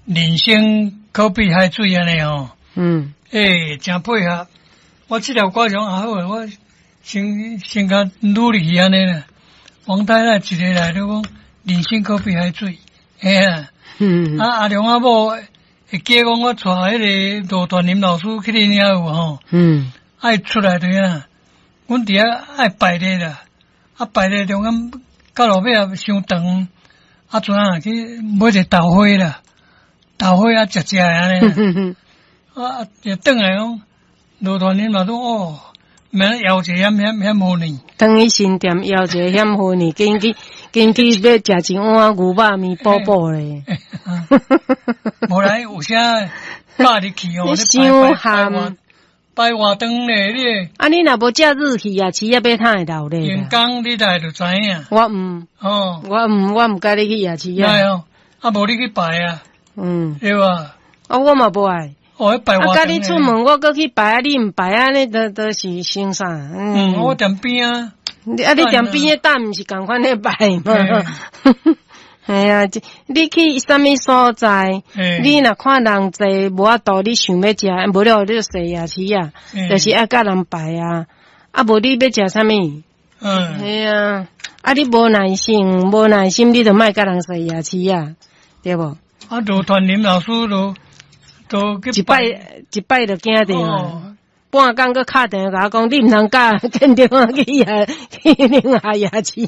人参可比海水安尼吼。真配合。我这条歌上也好，我先甲努力安尼啦。王太太一个来就讲人参可比海水，啊。阿良阿某会记讲我带迄个罗传林老师去恁遐有吼。爱出来对啦，阮伫遐爱排列啦，排列中间到路尾也伤长，怎样去买一个豆花啦，豆花食安尼啦，就转来讲罗传林老师哦，明枵一险无呢。 当去新店枵一险无呢，紧去要食一碗牛肉面补补咧。 无来有啥百日去哦， 伤咸。 排活长咧， 你若无食日去啊，饲也要哪会留咧？ 员工你大就知影。 我唔甲你去夜市啊。 无你去排啊。对吧？ 我嘛无爱。 排活长。 甲你出门，我搁去排你唔排啊？你都是生啥？ 我踮边啊。 你踮边诶，担毋是共款咧排嘛？系啊，你去什么所在？你若看人济无法度，你想要食，无了你就踅夜市啊，就是爱甲人排啊。无你要食啥物？系啊。你无耐心，你就莫甲人踅夜市啊，对无？ 罗传林老师都一摆就惊着啊。半工搁敲电话甲我讲，你毋通教跟电话去另外夜市。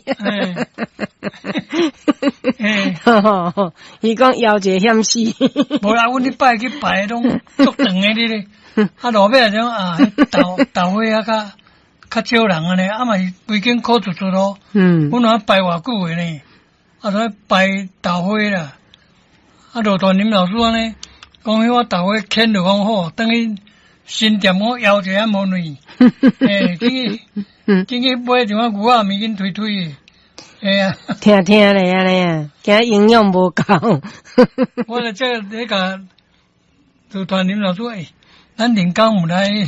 伊讲枵者险死。 无啦，阮礼拜去排拢足长诶哩咧。路尾种豆花较少人安尼，嘛是规间苦出咯。阮若排偌久诶呢？在排豆花啦。罗传林老师安尼讲，迄我豆花牵就讲好，等于。新店我枵一险无呢，进去买一碗牛仔面紧推诶， 听咧安尼啊，惊营养无够。 我咧这甲就传林老师咱人工有来。